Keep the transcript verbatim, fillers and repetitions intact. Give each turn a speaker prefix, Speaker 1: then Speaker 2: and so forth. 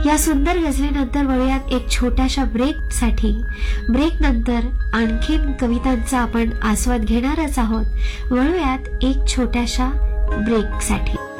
Speaker 1: या सुंदर गझलेनंतर वळूयात एक छोट्याशा ब्रेक साठी। ब्रेक नंतर आणखीन कवितांचा आपण आस्वाद घेणारच आहोत। वळूयात एक छोट्याशा ब्रेक साठी।